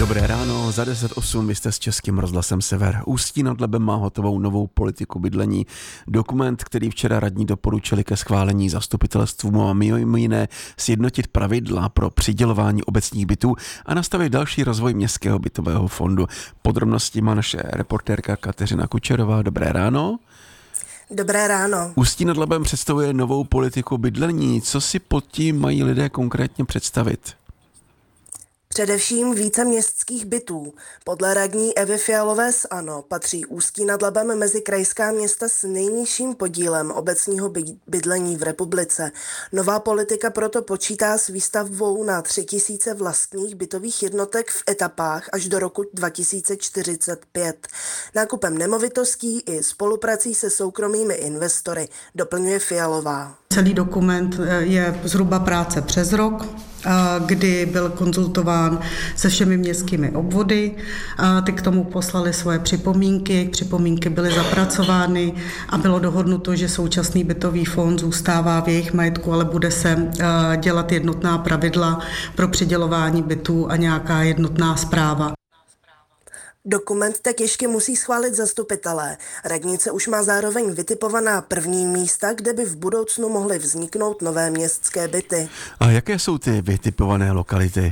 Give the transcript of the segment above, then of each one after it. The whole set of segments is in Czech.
Dobré ráno, za 10:08 vy jste s Českým rozhlasem Sever. Ústí nad Labem má hotovou novou politiku bydlení. Dokument, který včera radní doporučili ke schválení zastupitelstvu, má mimo jiné sjednotit pravidla pro přidělování obecních bytů a nastavit další rozvoj městského bytového fondu. Podrobnosti má naše reportérka Kateřina Kučerová. Dobré ráno. Dobré ráno. Ústí nad Labem představuje novou politiku bydlení. Co si pod tím mají lidé konkrétně představit? Především více městských bytů. Podle radní Evy Fialové z ANO patří Ústí nad Labem mezi krajská města s nejnižším podílem obecního bydlení v republice. Nová politika proto počítá s výstavbou na 3000 vlastních bytových jednotek v etapách až do roku 2045. Nákupem nemovitostí i spoluprací se soukromými investory, doplňuje Fialová. Celý dokument je zhruba práce přes rok, kdy byl konzultován se všemi městskými obvody. Ty k tomu poslali svoje připomínky. Připomínky byly zapracovány a bylo dohodnuto, že současný bytový fond zůstává v jejich majetku, ale bude se dělat jednotná pravidla pro přidělování bytů a nějaká jednotná správa. Dokument tak ještě musí schválit zastupitelé. Radnice už má zároveň vytipovaná první místa, kde by v budoucnu mohly vzniknout nové městské byty. A jaké jsou ty vytipované lokality?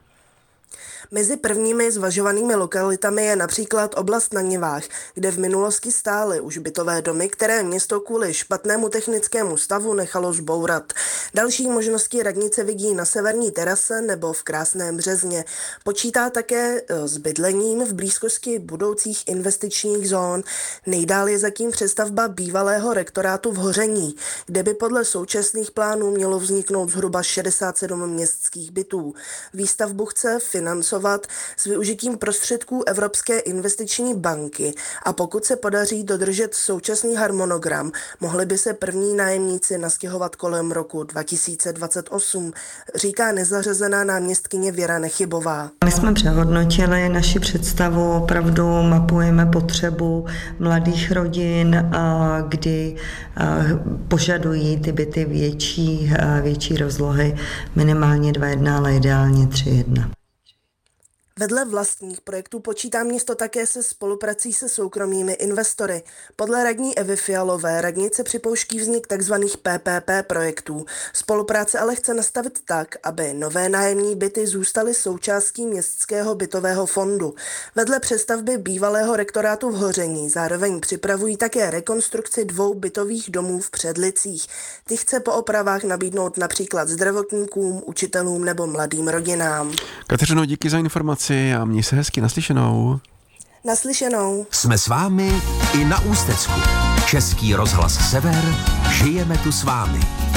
Mezi prvními zvažovanými lokalitami je například oblast na Nivách, kde v minulosti stály už bytové domy, které město kvůli špatnému technickému stavu nechalo zbourat. Další možnosti radnice vidí na severní terase nebo v Krásném Březně. Počítá také s bydlením v blízkosti budoucích investičních zón. Nejdál je zatím přestavba bývalého rektorátu v Hoření, kde by podle současných plánů mělo vzniknout zhruba 67 městských bytů. Výstavbu chce financovat s využitím prostředků Evropské investiční banky a pokud se podaří dodržet současný harmonogram, mohli by se první nájemníci nastěhovat kolem roku 2028, říká nezařazená náměstkyně Věra Nechybová. My jsme přehodnotili naši představu, opravdu mapujeme potřebu mladých rodin, kdy požadují ty byty větší rozlohy, minimálně 2:1, ale ideálně 3:1. Vedle vlastních projektů počítá město také se spoluprací se soukromými investory. Podle radní Evy Fialové radnice připouští vznik tzv. PPP projektů. Spolupráce ale chce nastavit tak, aby nové nájemní byty zůstaly součástí městského bytového fondu. Vedle přestavby bývalého rektorátu v Hoření zároveň připravují také rekonstrukci 2 bytových domů v Předlicích. Ty chce po opravách nabídnout například zdravotníkům, učitelům nebo mladým rodinám. Kateřino, díky za informaci a měj se hezky, naslyšenou. Naslyšenou. Jsme s vámi i na Ústecku. Český rozhlas Sever, žijeme tu s vámi.